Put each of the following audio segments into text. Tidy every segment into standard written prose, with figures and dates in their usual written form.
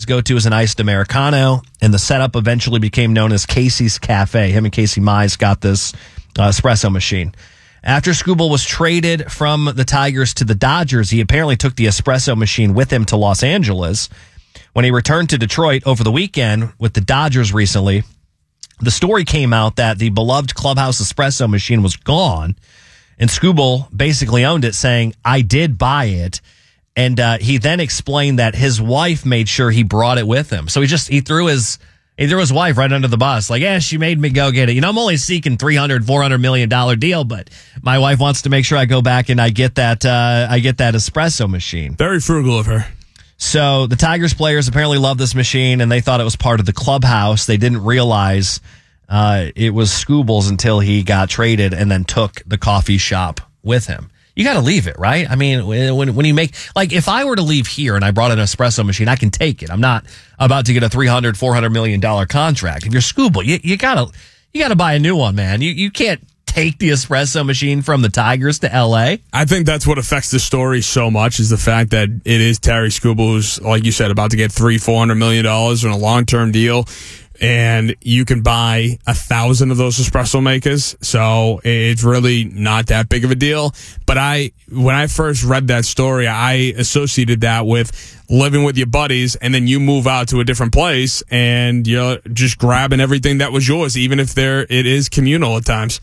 go to is an iced Americano, and the setup eventually became known as Casey's Cafe. Him and Casey Mize got this espresso machine. After Skubal was traded from the Tigers to the Dodgers, he apparently took the espresso machine with him to Los Angeles. When he returned to Detroit over the weekend with the Dodgers recently, the story came out that the beloved clubhouse espresso machine was gone, and Skubal basically owned it, saying, "I did buy it." And he then explained that his wife made sure he brought it with him. So he threw his wife right under the bus. Like, yeah, she made me go get it. You know, I'm only seeking $300-400 million deal, but my wife wants to make sure I go back and I get that espresso machine. Very frugal of her. So the Tigers players apparently love this machine, and they thought it was part of the clubhouse. They didn't realize it was Skubal's until he got traded and then took the coffee shop with him. You got to leave it, right? I mean, when you make, like, if I were to leave here and I brought an espresso machine, I can take it. I'm not about to get a $300-400 million contract. If you're Skubal, you gotta buy a new one, man. You can't take the espresso machine from the Tigers to L.A. I think that's what affects the story so much, is the fact that it is Terry Skubal who's, like you said, about to get $300-400 million on a long-term deal. And you can buy 1,000 of those espresso makers, so it's really not that big of a deal. But when I first read that story, I associated that with living with your buddies, and then you move out to a different place, and you're just grabbing everything that was yours, even if it is communal at times.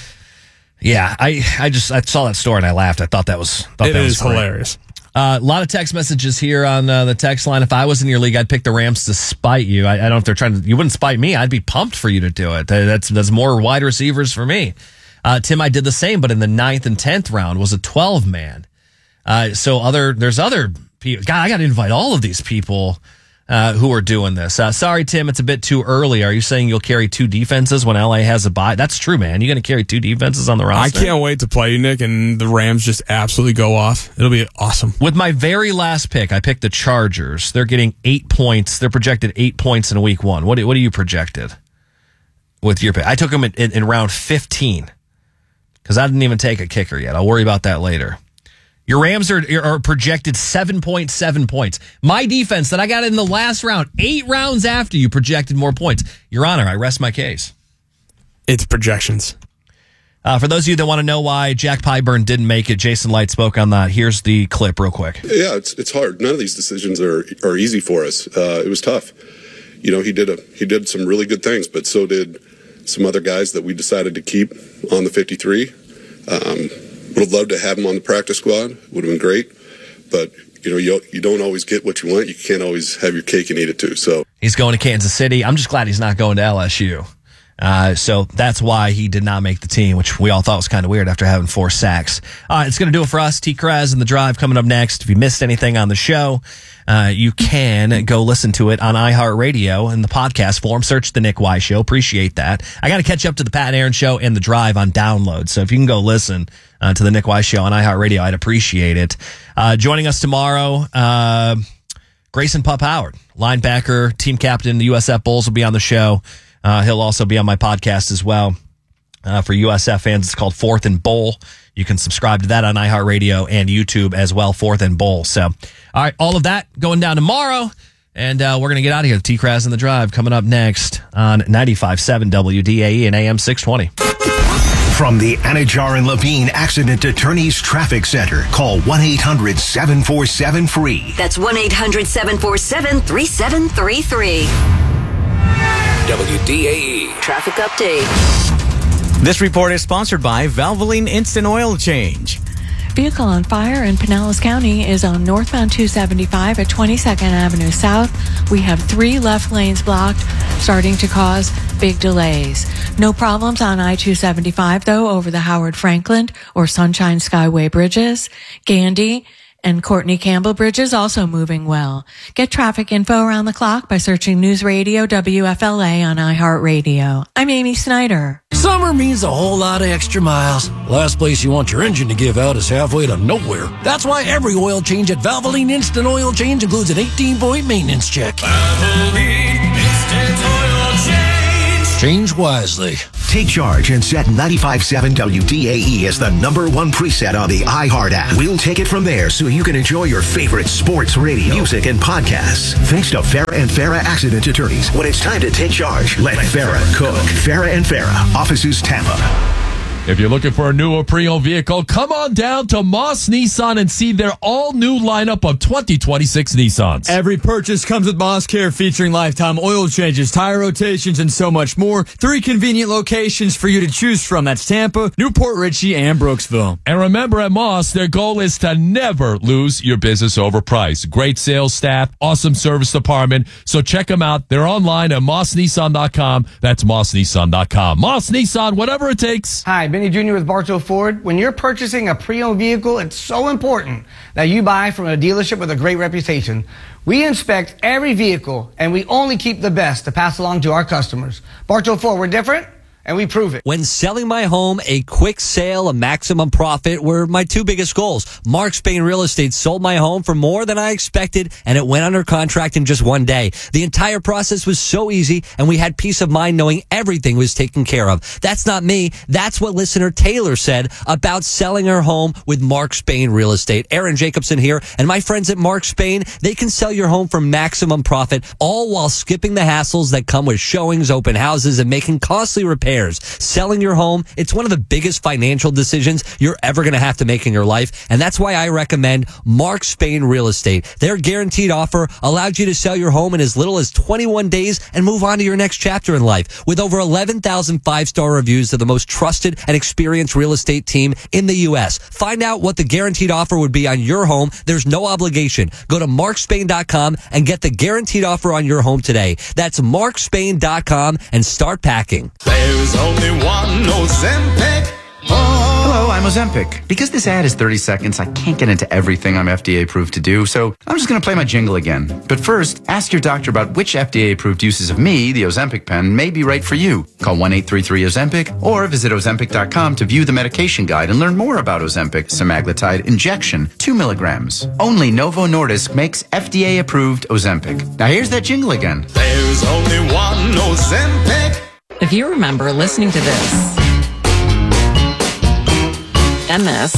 Yeah, I saw that story and I laughed. I thought that was hilarious. A lot of text messages here on the text line. If I was in your league, I'd pick the Rams to spite you. I don't know if they're trying to. You wouldn't spite me. I'd be pumped for you to do it. That's more wide receivers for me. Tim, I did the same, but in the 9th and 10th round was a 12-man. There's other people. God, I got to invite all of these people who are doing this. Sorry, Tim, it's a bit too early. Are you saying you'll carry 2 defenses when LA has a bye? That's true, man. You're going to carry 2 defenses on the roster? I can't wait to play you, Nick, and the Rams just absolutely go off. It'll be awesome. With my very last pick, I picked the Chargers. They're getting 8 points. They're projected 8 points in week 1. What are you projected with your pick? I took them in round 15 because I didn't even take a kicker yet. I'll worry about that later. Your Rams are projected 7.7 points. My defense that I got in the last round, 8 rounds after you, projected more points. Your Honor, I rest my case. It's projections. For those of you that want to know why Jack Pyburn didn't make it, Jason Light spoke on that. Here's the clip real quick. Yeah, it's hard. None of these decisions are easy for us. It was tough. You know, he did some really good things, but so did some other guys that we decided to keep on the 53. Would have loved to have him on the practice squad. Would have been great. But, you know, you don't always get what you want. You can't always have your cake and eat it too. So he's going to Kansas City. I'm just glad he's not going to LSU. So that's why he did not make the team, which we all thought was kind of weird after having 4 sacks. All right, it's going to do it for us. T. Krez and The Drive coming up next. If you missed anything on the show, you can go listen to it on iHeartRadio in the podcast form. Search The Nick Y Show. Appreciate that. I got to catch up to the Pat and Aaron Show and The Drive on download. So if you can go listen to The Nick Y Show on iHeartRadio, I'd appreciate it. Joining us tomorrow, Grayson Pup Howard, linebacker, team captain, the USF Bulls, will be on the show. He'll also be on my podcast as well. For USF fans, it's called 4th and Bowl. You can subscribe to that on iHeartRadio and YouTube as well, 4th and Bowl. So, all right, all of that going down tomorrow. And we're going to get out of here. T. Krez and The Drive coming up next on 95.7 WDAE and AM 620. From the Anajar and Levine Accident Attorneys Traffic Center, call 1-800-747-FREE. That's 1-800-747-3733. WDAE Traffic update. This report is sponsored by Valvoline Instant Oil Change. Vehicle on fire in Pinellas County is on northbound 275 at 22nd Avenue South. We have 3 left lanes blocked, starting to cause big delays. No problems on I-275, though, over the Howard Franklin or Sunshine Skyway bridges. Gandy and Courtney Campbell bridges also moving well. Get traffic info around the clock by searching News Radio WFLA on iHeartRadio. I'm Amy Snyder. Summer means a whole lot of extra miles. Last place you want your engine to give out is halfway to nowhere. That's why every oil change at Valvoline Instant Oil Change includes an 18-point maintenance check. Valvoline Instant Oil Change. Change wisely. Take charge and set 95.7 WDAE as the #1 preset on the iHeart app. We'll take it from there so you can enjoy your favorite sports, radio, music, and podcasts. Thanks to Farah and Farah Accident Attorneys. When it's time to take charge, let Farah cook. Farah and Farah, offices Tampa. If you're looking for a new or pre-owned vehicle, come on down to Moss Nissan and see their all-new lineup of 2026 Nissans. Every purchase comes with Moss Care, featuring lifetime oil changes, tire rotations, and so much more. 3 convenient locations for you to choose from. That's Tampa, Newport Richey, and Brooksville. And remember, at Moss, their goal is to never lose your business over price. Great sales staff, awesome service department. So check them out. They're online at mossnissan.com. That's mossnissan.com. Moss Nissan, whatever it takes. Hi, Benny Jr. with Bartow Ford. When you're purchasing a pre-owned vehicle, it's so important that you buy from a dealership with a great reputation. We inspect every vehicle, and we only keep the best to pass along to our customers. Bartow Ford, we're different, and we prove it. When selling my home, a quick sale, a maximum profit were my 2 biggest goals. Mark Spain Real Estate sold my home for more than I expected, and it went under contract in just 1 day. The entire process was so easy, and we had peace of mind knowing everything was taken care of. That's not me. That's what listener Taylor said about selling her home with Mark Spain Real Estate. Aaron Jacobson here, and my friends at Mark Spain, they can sell your home for maximum profit, all while skipping the hassles that come with showings, open houses, and making costly repairs. Selling your home, it's one of the biggest financial decisions you're ever going to have to make in your life, and that's why I recommend Mark Spain Real Estate. Their guaranteed offer allows you to sell your home in as little as 21 days and move on to your next chapter in life. With over 11,000 5-star reviews, they're the most trusted and experienced real estate team in the U.S. Find out what the guaranteed offer would be on your home. There's no obligation. Go to markspain.com and get the guaranteed offer on your home today. That's markspain.com and start packing. There's only one Ozempic. Hello, I'm Ozempic. Because this ad is 30 seconds, I can't get into everything I'm FDA approved to do, so I'm just going to play my jingle again. But first, ask your doctor about which FDA approved uses of me, the Ozempic pen, may be right for you. Call 1-833-OZEMPIC or visit Ozempic.com to view the medication guide and learn more about Ozempic semaglutide injection, 2 milligrams. Only Novo Nordisk makes FDA approved Ozempic. Now here's that jingle again. There's only one Ozempic. If you remember listening to this, MS,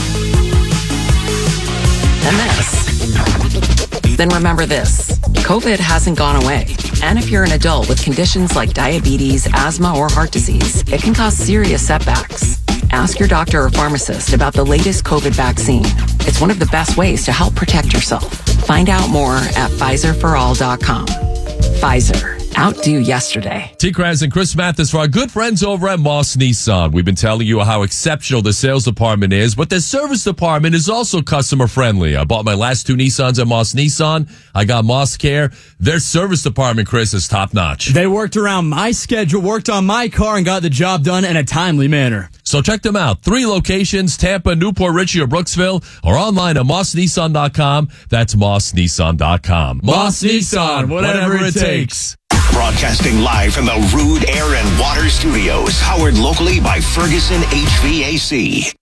then remember this. COVID hasn't gone away. And if you're an adult with conditions like diabetes, asthma, or heart disease, it can cause serious setbacks. Ask your doctor or pharmacist about the latest COVID vaccine. It's one of the best ways to help protect yourself. Find out more at PfizerForAll.com. Pfizer. Outdo yesterday. T. Kraz and Chris Mathis for our good friends over at Moss Nissan. We've been telling you how exceptional the sales department is, but the service department is also customer friendly. I bought my last 2 Nissans at Moss Nissan. I got Moss Care. Their service department, Chris, is top notch. They worked around my schedule, worked on my car, and got the job done in a timely manner. So check them out. 3 locations, Tampa, Newport Richey, or Brooksville, or online at mossnissan.com. That's mossnissan.com. Moss Nissan, whatever it takes. Broadcasting live from the Rude Air and Water Studios, powered locally by Ferguson HVAC.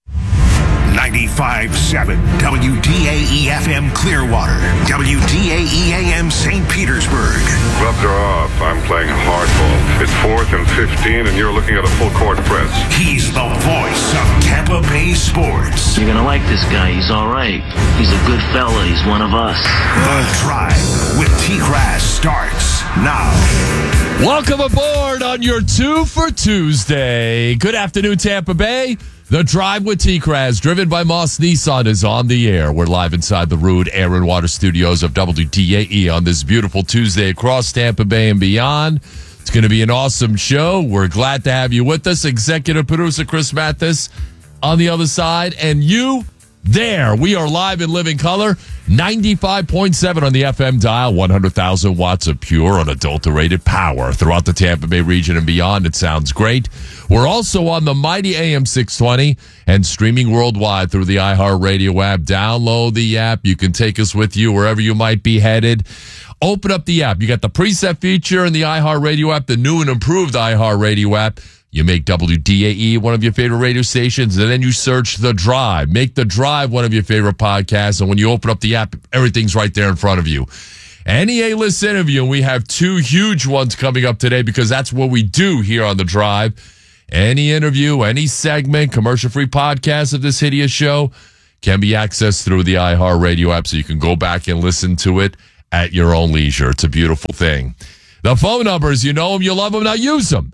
95.7 WDAE FM Clearwater, WDAE AM St. Petersburg. Gloves are off. I'm playing hardball. It's 4th and 15, and you're looking at a full court press. He's the voice of Tampa Bay sports. You're gonna like this guy. He's all right. He's a good fella. He's one of us. The Drive with T-Grass starts now. Welcome aboard on your 2 for Tuesday. Good afternoon, Tampa Bay. The Drive with T-Kraz, driven by Moss Nissan, is on the air. We're live inside the Rude Air and Water Studios of WDAE on this beautiful Tuesday across Tampa Bay and beyond. It's going to be an awesome show. We're glad to have you with us. Executive producer Chris Mathis on the other side. And you there. We are live in living color. 95.7 on the FM dial. 100,000 watts of pure, unadulterated power throughout the Tampa Bay region and beyond. It sounds great. We're also on the mighty AM 620 and streaming worldwide through the iHeartRadio app. Download the app. You can take us with you wherever you might be headed. Open up the app. You got the preset feature in the iHeartRadio app, the new and improved iHeartRadio app. You make WDAE one of your favorite radio stations, and then you search The Drive. Make The Drive one of your favorite podcasts, and when you open up the app, everything's right there in front of you. Any A-list interview, and we have 2 huge ones coming up today because that's what we do here on The Drive. Any interview, any segment, commercial-free podcast of this hideous show can be accessed through the iHeartRadio app, so you can go back and listen to it at your own leisure. It's a beautiful thing. The phone numbers, you know them, you love them, now use them.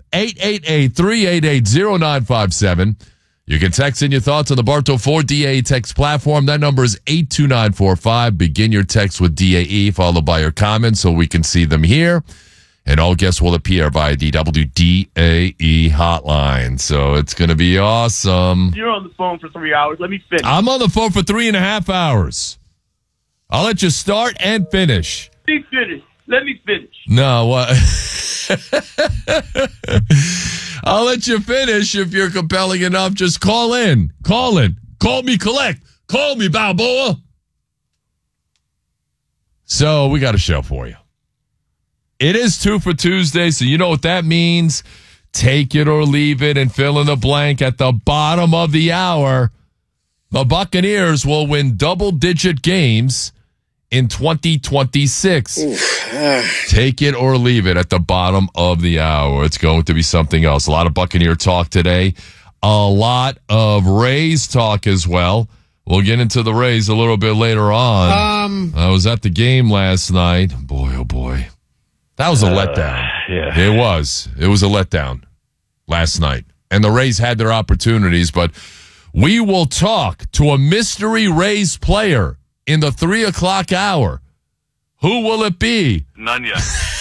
888-388-0957. You can text in your thoughts on the Bartow Ford DAE text platform. That number is 82945. Begin your text with DAE, followed by your comments so we can see them here. And all guests will appear via the WDAE hotline. So it's going to be awesome. You're on the phone for 3 hours. Let me finish. I'm on the phone for 3.5 hours. I'll let you start and finish. Let me finish. No, what? I'll let you finish if you're compelling enough. Just call in. Call in. Call me collect. Call me Balboa. So we got a show for you. It is 2 for Tuesday, so you know what that means. Take it or leave it and fill in the blank at the bottom of the hour. The Buccaneers will win double-digit games in 2026. Take it or leave it at the bottom of the hour. It's going to be something else. A lot of Buccaneer talk today. A lot of Rays talk as well. We'll get into the Rays a little bit later on. I was at the game last night. Boy, oh boy. That was a letdown. Yeah. It was. It was a letdown last night. And the Rays had their opportunities, but we will talk to a mystery Rays player in the 3 o'clock hour. Who will it be? None yet.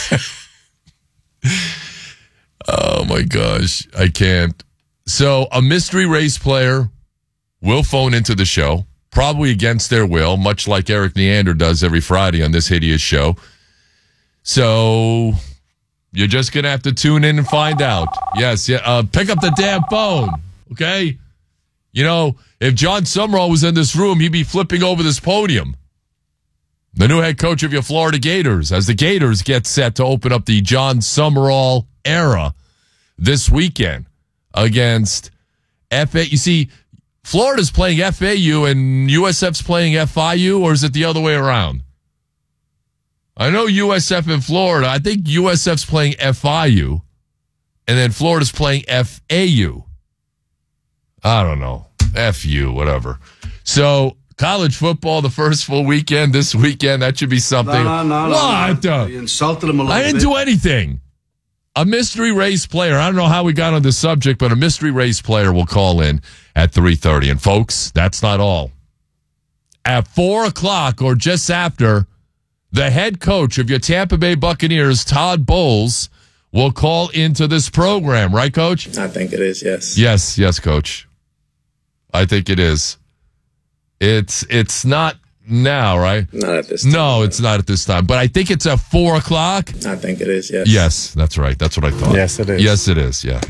Oh, my gosh. I can't. So a mystery Rays player will phone into the show, probably against their will, much like Eric Neander does every Friday on this hideous show. So you're just going to have to tune in and find out. Yes, yeah. Pick up the damn phone, okay? You know, if John Summerall was in this room, he'd be flipping over this podium. The new head coach of your Florida Gators, as the Gators get set to open up the John Summerall era this weekend against FA. You see, Florida's playing FAU and USF's playing FIU, or is it the other way around? I know USF in Florida. I think USF's playing FIU, and then Florida's playing FAU. I don't know. FU, whatever. So, college football, the first full weekend this weekend. That should be something. No. What? You insulted him a little bit. I didn't do anything. A mystery Rays player. I don't know how we got on this subject, but a mystery Rays player will call in at 3:30. And folks, that's not all. At 4 o'clock or just after, the head coach of your Tampa Bay Buccaneers, Todd Bowles, will call into this program. Right, Coach? I think it is, yes. Yes, Coach. I think it is. It's not now, right? Not at this time. No, it's not at this time. But I think it's at 4 o'clock. I think it is, yes. Yes, that's right. That's what I thought. Yes, it is. Yes, it is. Yeah.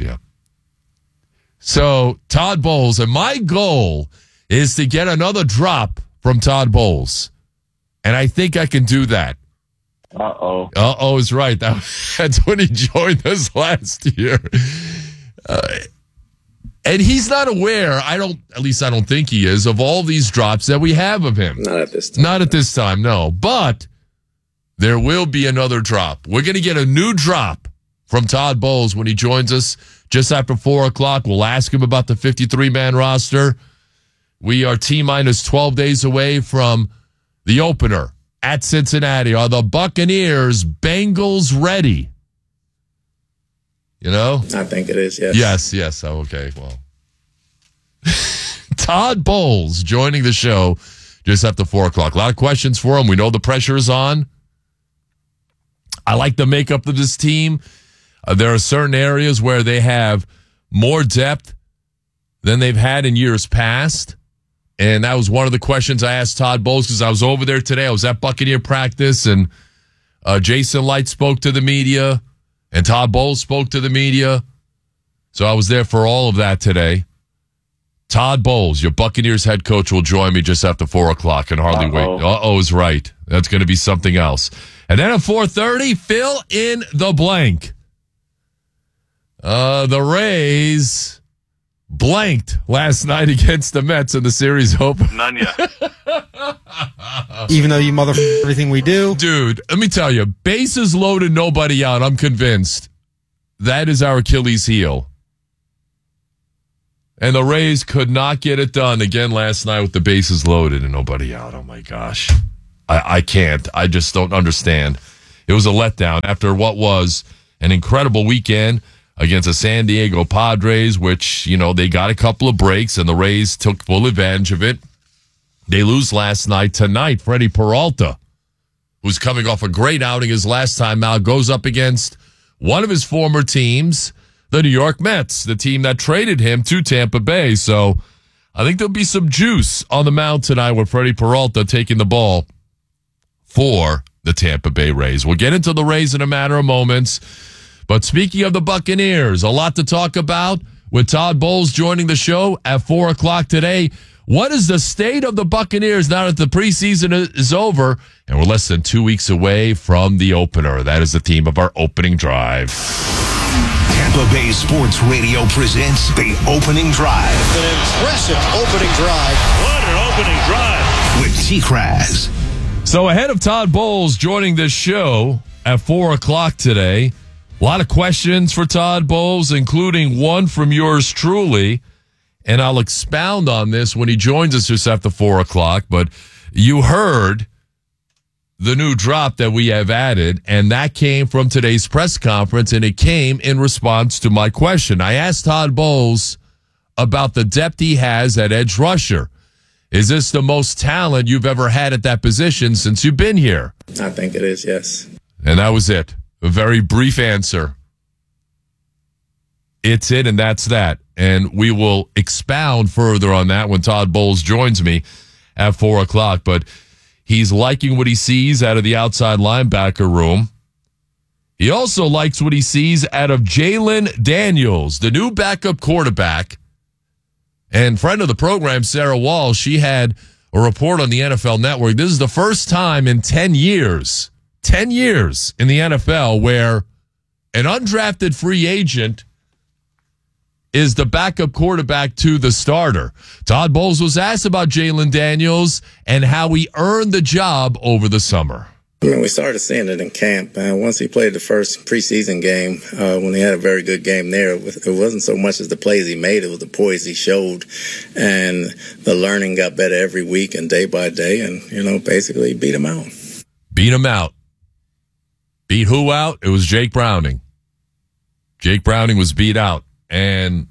So, Todd Bowles, and my goal is to get another drop from Todd Bowles. And I think I can do that. Uh-oh. Uh-oh is right. That's when he joined us last year. And he's not aware, at least I don't think he is, of all these drops that we have of him. Not at this time. Not at this time, no. But there will be another drop. We're going to get a new drop from Todd Bowles when he joins us just after 4 o'clock. We'll ask him about the 53-man roster. We are T-minus 12 days away from the opener at Cincinnati. Are the Buccaneers Bengals ready? You know? I think it is, yes. Yes. Oh, okay, well. Todd Bowles joining the show just after 4 o'clock. A lot of questions for him. We know the pressure is on. I like the makeup of this team. There are certain areas where they have more depth than they've had in years past. And that was one of the questions I asked Todd Bowles because I was over there today. I was at Buccaneer practice, and Jason Light spoke to the media, and Todd Bowles spoke to the media. So I was there for all of that today. Todd Bowles, your Buccaneers head coach, will join me just after 4 o'clock and hardly wait. Uh-oh is right. That's going to be something else. And then at 4:30, fill in the blank. The Rays blanked last night against the Mets in the series opener. None yet. Even though you everything we do. Dude, let me tell you, bases loaded, nobody out. I'm convinced that is our Achilles heel. And the Rays could not get it done again last night with the bases loaded and nobody out. Oh, my gosh. I can't. I just don't understand. It was a letdown after what was an incredible weekend against the San Diego Padres, which, they got a couple of breaks and the Rays took full advantage of it. They lose last night. Tonight, Freddie Peralta, who's coming off a great outing his last time out, goes up against one of his former teams, the New York Mets, the team that traded him to Tampa Bay. So I think there'll be some juice on the mound tonight with Freddie Peralta taking the ball for the Tampa Bay Rays. We'll get into the Rays in a matter of moments. But speaking of the Buccaneers, a lot to talk about with Todd Bowles joining the show at 4 o'clock today. What is the state of the Buccaneers now that the preseason is over and we're less than 2 weeks away from the opener? That is the theme of our opening drive. Tampa Bay Sports Radio presents the opening drive. An impressive opening drive. What an opening drive. With T-Kraz. So ahead of Todd Bowles joining this show at 4 o'clock today, a lot of questions for Todd Bowles, including one from yours truly. And I'll expound on this when he joins us just after 4 o'clock. But you heard the new drop that we have added, and that came from today's press conference, and it came in response to my question. I asked Todd Bowles about the depth he has at edge rusher. Is this the most talent you've ever had at that position since you've been here? I think it is, yes. And that was it. A very brief answer. It's it, and that's that. And we will expound further on that when Todd Bowles joins me at 4 o'clock. But he's liking what he sees out of the outside linebacker room. He also likes what he sees out of Jalen Daniels, the new backup quarterback. And friend of the program, Sarah Walsh, she had a report on the NFL Network. This is the first time in 10 years in the NFL where an undrafted free agent is the backup quarterback to the starter. Todd Bowles was asked about Jalen Daniels and how he earned the job over the summer. We started seeing it in camp. Once he played the first preseason game, when he had a very good game there, it wasn't so much as the plays he made, it was the poise he showed. And the learning got better every week and day by day, and, basically beat him out. Beat him out. Beat who out? It was Jake Browning. Jake Browning was beat out. And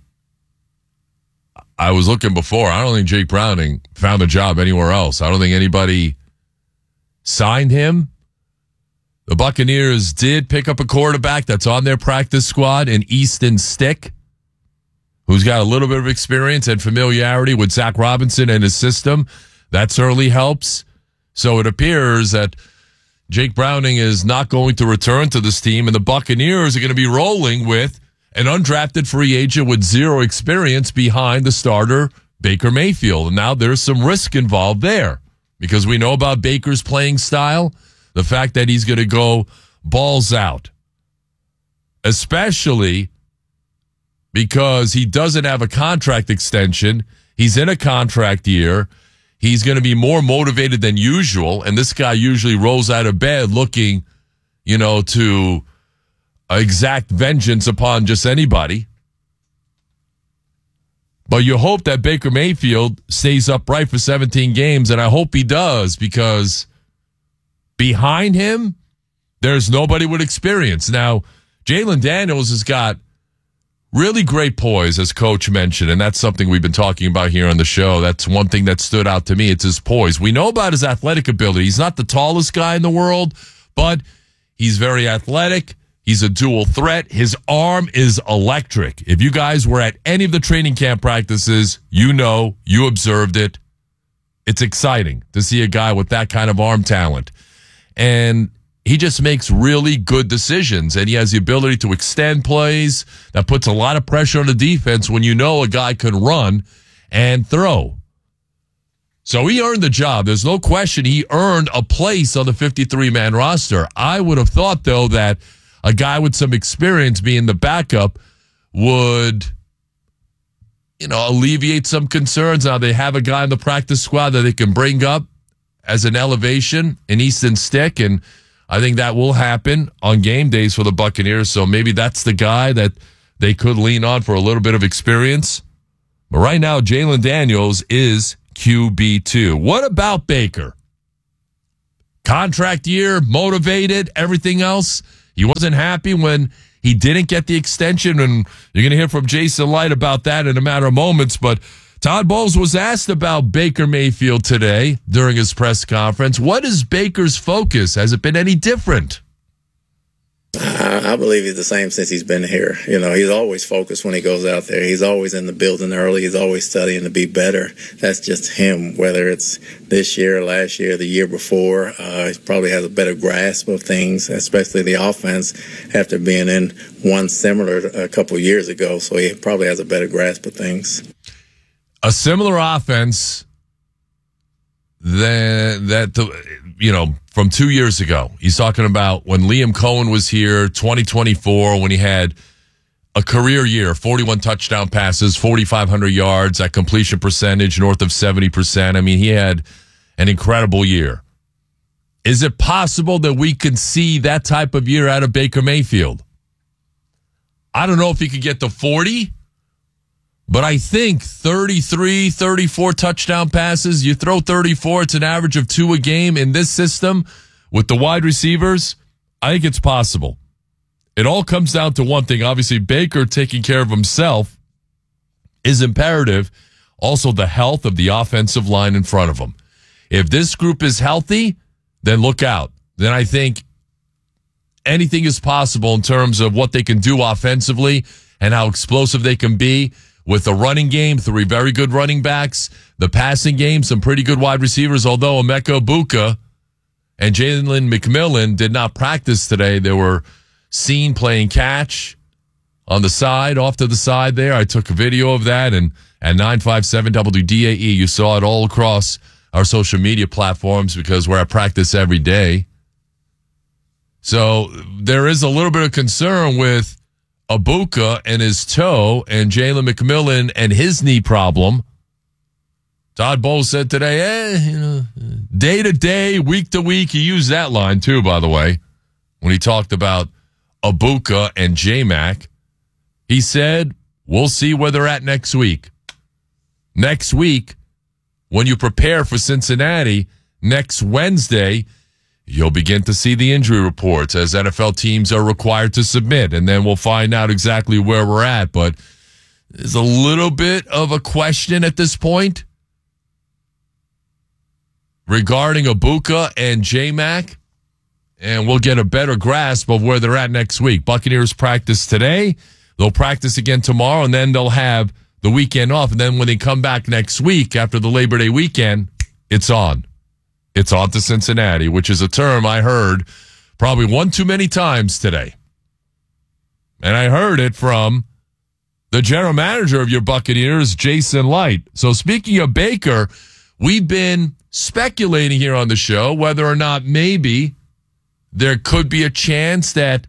I was looking before. I don't think Jake Browning found a job anywhere else. I don't think anybody signed him. The Buccaneers did pick up a quarterback that's on their practice squad in Easton Stick, who's got a little bit of experience and familiarity with Zach Robinson and his system. That certainly helps. So it appears that Jake Browning is not going to return to this team, and the Buccaneers are going to be rolling with an undrafted free agent with zero experience behind the starter, Baker Mayfield. And now there's some risk involved there because we know about Baker's playing style, the fact that he's going to go balls out, especially because he doesn't have a contract extension. He's in a contract year. He's going to be more motivated than usual. And this guy usually rolls out of bed looking, to exact vengeance upon just anybody. But you hope that Baker Mayfield stays upright for 17 games, and I hope he does, because behind him, there's nobody with experience. Now, Jalen Daniels has got really great poise, as Coach mentioned, and that's something we've been talking about here on the show. That's one thing that stood out to me. It's his poise. We know about his athletic ability. He's not the tallest guy in the world, but he's very athletic. He's a dual threat. His arm is electric. If you guys were at any of the training camp practices, you observed it. It's exciting to see a guy with that kind of arm talent. And he just makes really good decisions, and he has the ability to extend plays. That puts a lot of pressure on the defense when you know a guy can run and throw. So he earned the job. There's no question he earned a place on the 53-man roster. I would have thought, though, that a guy with some experience being the backup would, alleviate some concerns. Now they have a guy in the practice squad that they can bring up as an elevation in Easton Stick, and I think that will happen on game days for the Buccaneers. So maybe that's the guy that they could lean on for a little bit of experience. But right now, Jalen Daniels is QB2. What about Baker? Contract year, motivated, everything else. He wasn't happy when he didn't get the extension, and you're going to hear from Jason Light about that in a matter of moments. But Todd Bowles was asked about Baker Mayfield today during his press conference. What is Baker's focus? Has it been any different? I believe he's the same since he's been here. You know, he's always focused when he goes out there. He's always in the building early. He's always studying to be better. That's just him, whether it's this year, last year, the year before. He probably has a better grasp of things, especially the offense, after being in one similar a couple years ago. So he probably has a better grasp of things. A similar offense from 2 years ago. He's talking about when Liam Cohen was here, 2024, when he had a career year, 41 touchdown passes, 4,500 yards, that completion percentage north of 70%. I mean, he had an incredible year. Is it possible that we can see that type of year out of Baker Mayfield? I don't know if he could get to 40, but I think 33, 34 touchdown passes, you throw 34, it's an average of 2 a game in this system with the wide receivers. I think it's possible. It all comes down to one thing. Obviously, Baker taking care of himself is imperative. Also, the health of the offensive line in front of him. If this group is healthy, then look out. Then I think anything is possible in terms of what they can do offensively and how explosive they can be. With the running game, 3 very good running backs. The passing game, some pretty good wide receivers, although Emeka Egbuka and Jalen McMillan did not practice today. They were seen playing catch on the side, off to the side there. I took a video of that, and at 957 WDAE, you saw it all across our social media platforms because we're at practice every day. So there is a little bit of concern with Egbuka and his toe and Jalen McMillan and his knee problem. Todd Bowles said today, day to day, week to week. He used that line too, by the way, when he talked about Egbuka and J-Mac. He said, we'll see where they're at next week. Next week, when you prepare for Cincinnati, next Wednesday, you'll begin to see the injury reports as NFL teams are required to submit, and then we'll find out exactly where we're at. But there's a little bit of a question at this point regarding Egbuka and J-Mac, and we'll get a better grasp of where they're at next week. Buccaneers practice today. They'll practice again tomorrow, and then they'll have the weekend off. And then when they come back next week after the Labor Day weekend, it's on. It's on to Cincinnati, which is a term I heard probably one too many times today. And I heard it from the general manager of your Buccaneers, Jason Light. So speaking of Baker, we've been speculating here on the show whether or not maybe there could be a chance that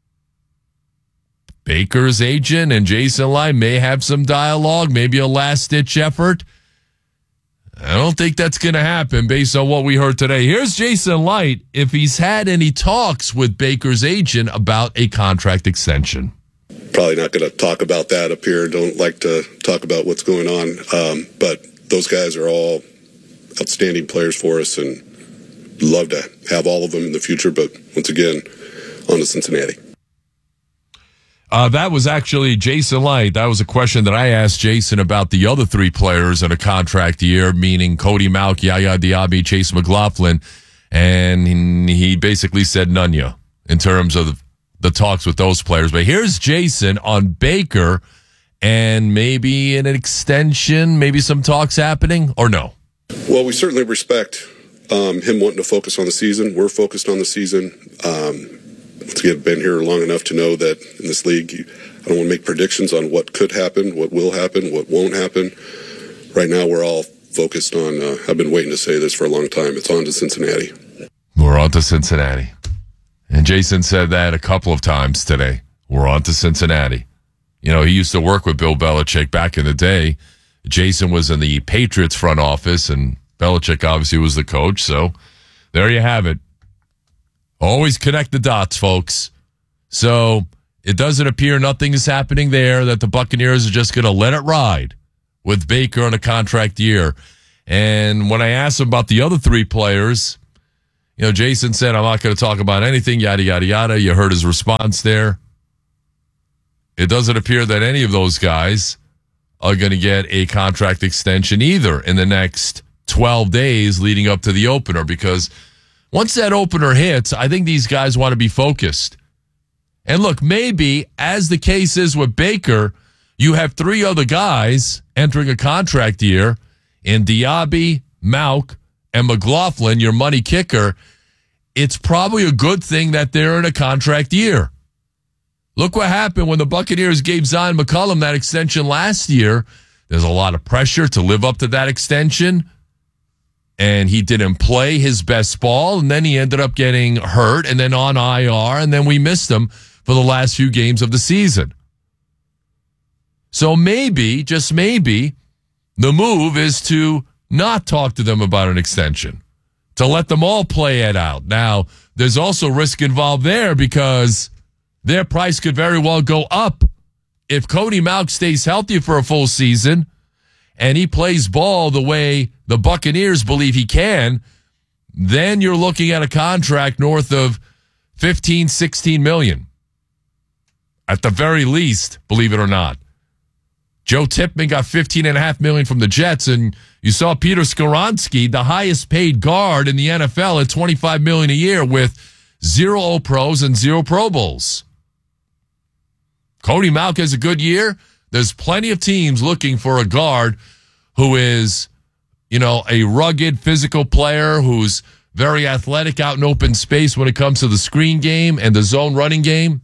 Baker's agent and Jason Light may have some dialogue, maybe a last-ditch effort. I don't think that's going to happen based on what we heard today. Here's Jason Light if he's had any talks with Baker's agent about a contract extension. Probably not going to talk about that up here. Don't like to talk about what's going on. But those guys are all outstanding players for us and love to have all of them in the future. But once again, on to Cincinnati. That was actually Jason Light. That was a question that I asked Jason about the other 3 players in a contract year, meaning Cody Mauch, Yaya Diaby, Chase McLaughlin, and he basically said none yet in terms of the talks with those players. But here's Jason on Baker and maybe an extension, maybe some talks happening, or no? Well, we certainly respect him wanting to focus on the season. We're focused on the season. Once again, been here long enough to know that in this league, I don't want to make predictions on what could happen, what will happen, what won't happen. Right now, we're all focused on, I've been waiting to say this for a long time, it's on to Cincinnati. We're on to Cincinnati. And Jason said that a couple of times today. We're on to Cincinnati. You know, he used to work with Bill Belichick back in the day. Jason was in the Patriots front office, and Belichick obviously was the coach. So there you have it. Always connect the dots, folks. So it doesn't appear nothing is happening there, that the Buccaneers are just going to let it ride with Baker on a contract year. And when I asked him about the other three players, Jason said, I'm not going to talk about anything, yada, yada, yada. You heard his response there. It doesn't appear that any of those guys are going to get a contract extension either in the next 12 days leading up to the opener, because once that opener hits, I think these guys want to be focused. And look, maybe, as the case is with Baker, you have three other guys entering a contract year in Diaby, Mauk, and McLaughlin, your money kicker. It's probably a good thing that they're in a contract year. Look what happened when the Buccaneers gave Zion McCollum that extension last year. There's a lot of pressure to live up to that extension, and he didn't play his best ball, and then he ended up getting hurt and then on IR, and then we missed him for the last few games of the season. So maybe, just maybe, the move is to not talk to them about an extension, to let them all play it out. Now, there's also risk involved there because their price could very well go up. If Cody Mauk stays healthy for a full season and he plays ball the way the Buccaneers believe he can, then you're looking at a contract north of $15, $16 million. At the very least, believe it or not. Joe Tippmann got $15.5 million from the Jets, and you saw Peter Skoronski, the highest paid guard in the NFL, at $25 million a year with 0 All-Pros and 0 Pro Bowls. Cody Mauk has a good year. There's plenty of teams looking for a guard who is, a rugged physical player who's very athletic out in open space when it comes to the screen game and the zone running game.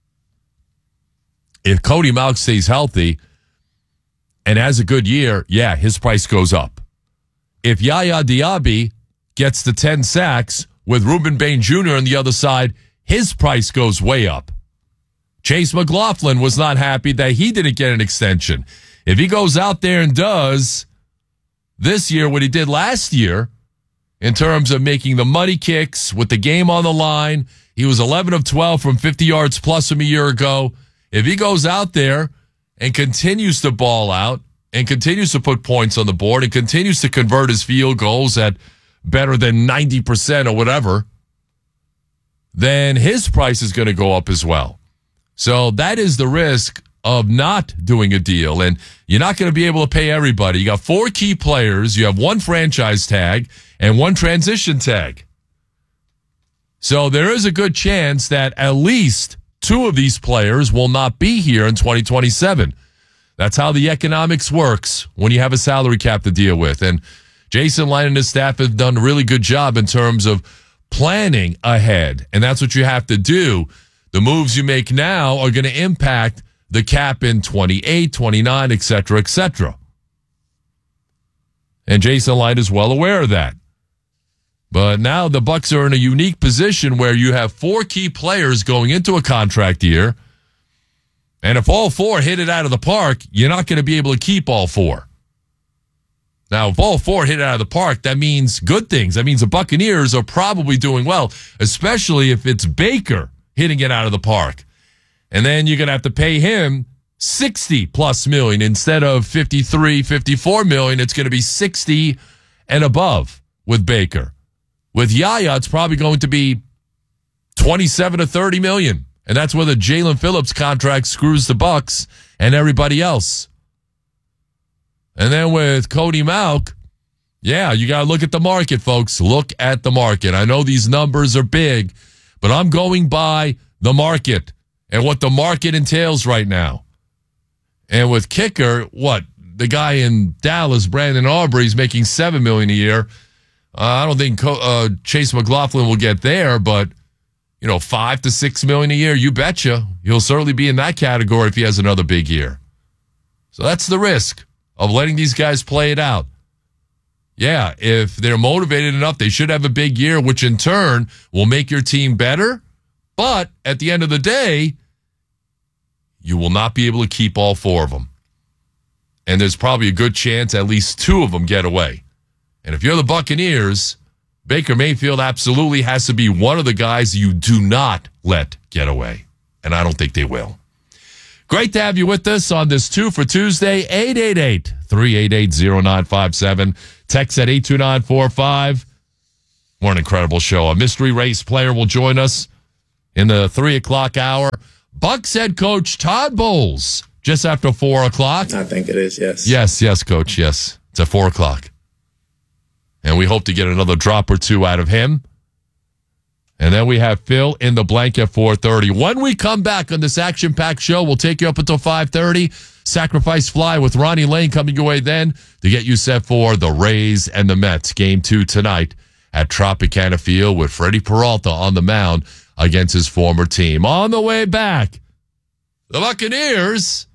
If Cody Mauk stays healthy and has a good year, yeah, his price goes up. If Yaya Diaby gets the 10 sacks with Reuben Bain Jr. on the other side, his price goes way up. Chase McLaughlin was not happy that he didn't get an extension. If he goes out there and does this year what he did last year in terms of making the money kicks with the game on the line, he was 11 of 12 from 50 yards plus from a year ago. If he goes out there and continues to ball out and continues to put points on the board and continues to convert his field goals at better than 90% or whatever, then his price is going to go up as well. So that is the risk of not doing a deal. And you're not going to be able to pay everybody. You got 4 key players. You have 1 franchise tag and 1 transition tag. So there is a good chance that at least 2 of these players will not be here in 2027. That's how the economics works when you have a salary cap to deal with. And Jason Licht and his staff have done a really good job in terms of planning ahead. And that's what you have to do. The moves you make now are going to impact the cap in 28, 29, et cetera, et cetera. And Jason Licht is well aware of that. But now the Bucs are in a unique position where you have 4 key players going into a contract year. And if all 4 hit it out of the park, you're not going to be able to keep all 4. Now, if all 4 hit it out of the park, that means good things. That means the Buccaneers are probably doing well, especially if it's Baker hitting it out of the park. And then you're going to have to pay him $60+ million instead of $53, $54 million. It's going to be 60 and above with Baker. With Yaya, it's probably going to be 27 to 30 million. And that's where the Jalen Phillips contract screws the Bucs and everybody else. And then with Cody Mauk, yeah, you got to look at the market, folks. Look at the market. I know these numbers are big, but I'm going by the market and what the market entails right now. And with kicker, the guy in Dallas, Brandon Aubrey, is making $7 million a year. I don't think Chase McLaughlin will get there, but $5 to $6 million a year, you betcha. He'll certainly be in that category if he has another big year. So that's the risk of letting these guys play it out. Yeah, if they're motivated enough, they should have a big year, which in turn will make your team better. But at the end of the day, you will not be able to keep all 4 of them. And there's probably a good chance at least 2 of them get away. And if you're the Buccaneers, Baker Mayfield absolutely has to be one of the guys you do not let get away. And I don't think they will. Great to have you with us on this 2 for Tuesday, 888-388-0957. Text at 82945. What an incredible show. A mystery race player will join us in the 3 o'clock hour. Bucks head coach Todd Bowles, just after 4 o'clock. I think it is, yes. Yes, Coach, yes. It's at 4 o'clock. And we hope to get another drop or two out of him. And then we have Phil in the blank at 4:30. When we come back on this action-packed show, we'll take you up until 5:30. Sacrifice Fly with Ronnie Lane coming your way then to get you set for the Rays and the Mets. Game 2 tonight at Tropicana Field with Freddie Peralta on the mound against his former team. On the way back, the Buccaneers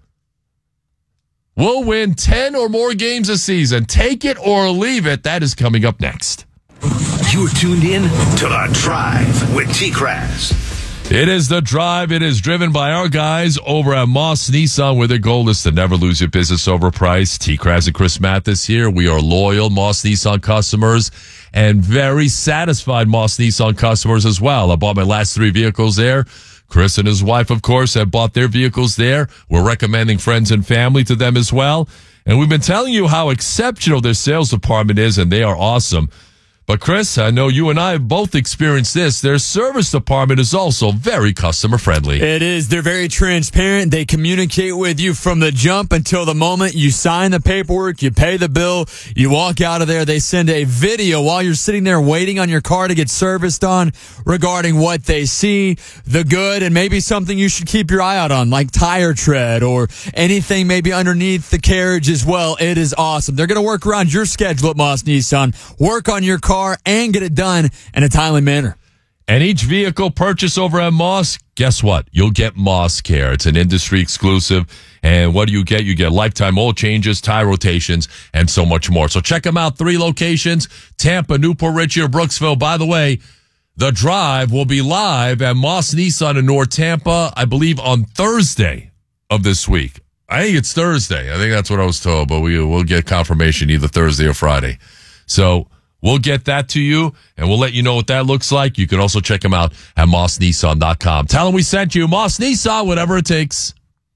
will win 10 or more games a season. Take it or leave it. That is coming up next. You're tuned in to The Drive with T-Kraz. It is The Drive. It is driven by our guys over at Moss Nissan, where their goal is to never lose your business over price. T-Kraz and Chris Mathis here. We are loyal Moss Nissan customers and very satisfied Moss Nissan customers as well. I bought my last 3 vehicles there. Chris and his wife, of course, have bought their vehicles there. We're recommending friends and family to them as well. And we've been telling you how exceptional their sales department is, and they are awesome. But Chris, I know you and I have both experienced this. Their service department is also very customer friendly. It is. They're very transparent. They communicate with you from the jump until the moment you sign the paperwork, you pay the bill, you walk out of there. They send a video while you're sitting there waiting on your car to get serviced on regarding what they see, the good, and maybe something you should keep your eye out on, like tire tread or anything maybe underneath the carriage as well. It is awesome. They're going to work around your schedule at Moss Nissan, work on your car, and get it done in a timely manner. And each vehicle purchase over at Moss, guess what? You'll get Moss Care. It's an industry exclusive. And what do you get? You get lifetime oil changes, tire rotations, and so much more. So check them out. 3 locations, Tampa, Newport Richey, or Brooksville. By the way, The Drive will be live at Moss Nissan in North Tampa, I believe, on Thursday of this week. I think it's Thursday. I think that's what I was told, but we'll get confirmation either Thursday or Friday. So we'll get that to you, and we'll let you know what that looks like. You can also check them out at mossnissan.com. Tell them we sent you. Moss Nissan, whatever it takes.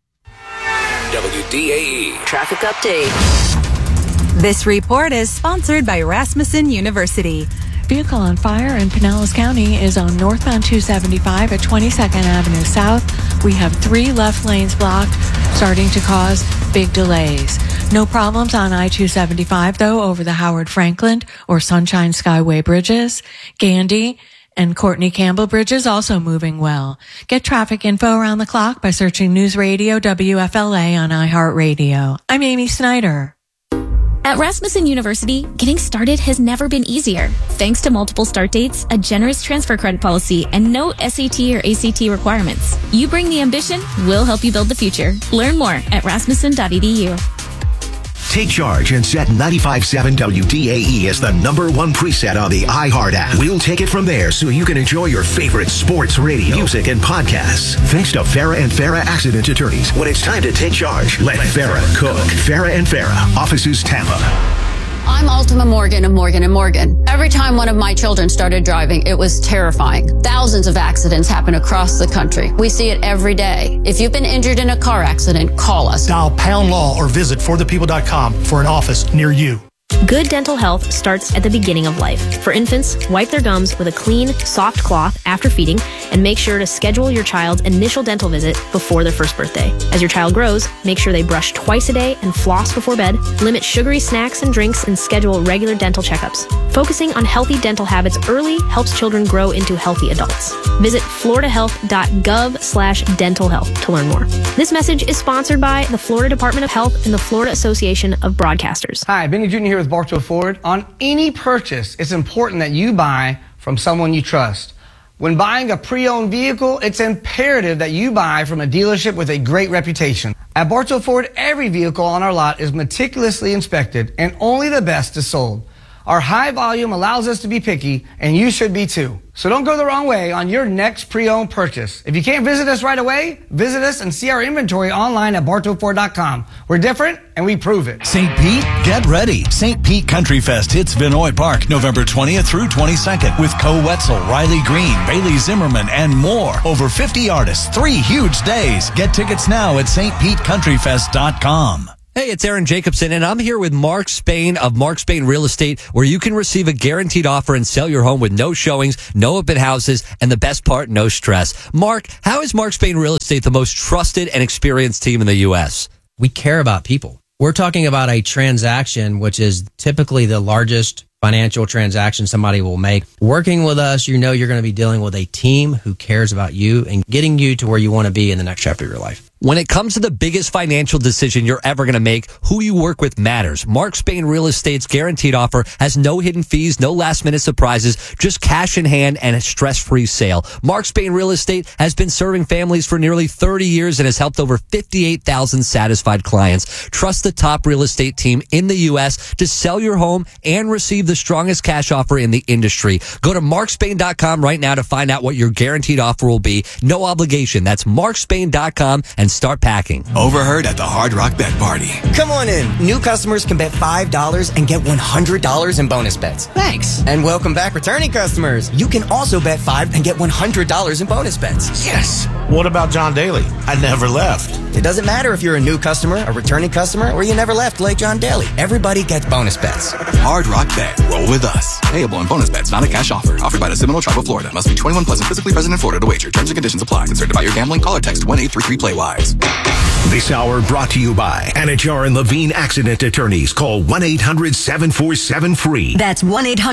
WDAE Traffic Update. This report is sponsored by Rasmussen University. Vehicle on fire in Pinellas County is on northbound 275 at 22nd Avenue South. We have 3 left lanes blocked, starting to cause big delays. No problems on I-275, though, over the Howard Franklin or Sunshine Skyway bridges. Gandy and Courtney Campbell bridges also moving well. Get traffic info around the clock by searching News Radio WFLA on iHeartRadio. I'm Amy Snyder. At Rasmussen University, getting started has never been easier. Thanks to multiple start dates, a generous transfer credit policy, and no SAT or ACT requirements. You bring the ambition, we'll help you build the future. Learn more at rasmussen.edu. Take charge and set 95.7 WDAE as the #1 preset on the iHeart app. We'll take it from there so you can enjoy your favorite sports radio, music, and podcasts. Thanks to Farah and Farah Accident Attorneys. When it's time to take charge, let Farah cook. Farah and Farah, offices Tampa. I'm Ultima Morgan of Morgan & Morgan. Every time one of my children started driving, it was terrifying. Thousands of accidents happen across the country. We see it every day. If you've been injured in a car accident, call us. Dial # law or visit forthepeople.com for an office near you. Good dental health starts at the beginning of life. For infants, wipe their gums with a clean, soft cloth after feeding, and make sure to schedule your child's initial dental visit before their first birthday. As your child grows, make sure they brush twice a day and floss before bed, limit sugary snacks and drinks, and schedule regular dental checkups. Focusing on healthy dental habits early helps children grow into healthy adults. Visit floridahealth.gov/dental health to learn more. This message is sponsored by the Florida Department of Health and the Florida Association of Broadcasters. Hi, Benny Jr. here with Bartow Ford. On any purchase, it's important that you buy from someone you trust. When buying a pre-owned vehicle, it's imperative that you buy from a dealership with a great reputation. At Bartow Ford, every vehicle on our lot is meticulously inspected and only the best is sold. Our high volume allows us to be picky, and you should be too. So don't go the wrong way on your next pre-owned purchase. If you can't visit us right away, visit us and see our inventory online at bartowford.com. We're different, and we prove it. St. Pete, get ready. St. Pete Country Fest hits Vinoy Park November 20th through 22nd with Co Wetzel, Riley Green, Bailey Zimmerman, and more. Over 50 artists, 3 huge days. Get tickets now at stpetecountryfest.com. Hey, it's Aaron Jacobson, and I'm here with Mark Spain of Mark Spain Real Estate, where you can receive a guaranteed offer and sell your home with no showings, no open houses, and the best part, no stress. Mark, how is Mark Spain Real Estate the most trusted and experienced team in the U.S.? We care about people. We're talking about a transaction, which is typically the largest financial transaction somebody will make. Working with us, you know you're going to be dealing with a team who cares about you and getting you to where you want to be in the next chapter of your life. When it comes to the biggest financial decision you're ever going to make, who you work with matters. Mark Spain Real Estate's guaranteed offer has no hidden fees, no last-minute surprises, just cash in hand and a stress-free sale. Mark Spain Real Estate has been serving families for nearly 30 years and has helped over 58,000 satisfied clients. Trust the top real estate team in the U.S. to sell your home and receive the strongest cash offer in the industry. Go to markspain.com right now to find out what your guaranteed offer will be. No obligation. That's markspain.com and start packing. Overheard at the Hard Rock Bet Party. Come on in. New customers can bet $5 and get $100 in bonus bets. Thanks. And welcome back returning customers. You can also bet $5 and get $100 in bonus bets. Yes. What about John Daly? I never left. It doesn't matter if you're a new customer, a returning customer, or you never left like John Daly. Everybody gets bonus bets. Hard Rock Bet. Roll with us. Payable in bonus bets, not a cash offer. Offered by the Seminole Tribe of Florida. Must be 21 plus and physically present in Florida to wager. Terms and conditions apply. Concerned about your gambling? Call or text 1-833-PLAY-WISE. This hour brought to you by Anajar and Levine Accident Attorneys. Call 1-800-747-FREE. That's